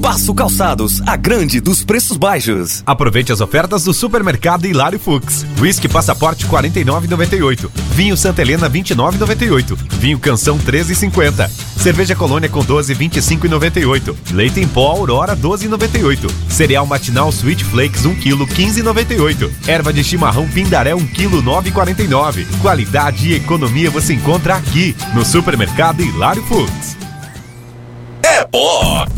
Passo Calçados, a grande dos preços baixos. Aproveite as ofertas do Supermercado Hilário Fux. Whisky Passaporte 49,98. Vinho Santa Helena 29,98. Vinho Canção 13,50. Cerveja Colônia com 12, 25,98. Leite em pó Aurora 12,98. Cereal Matinal Sweet Flakes 1 kg 15,98. Erva de chimarrão Pindaré 1 kg 9,49. Qualidade e economia você encontra aqui no Supermercado Hilário Fux. É pó!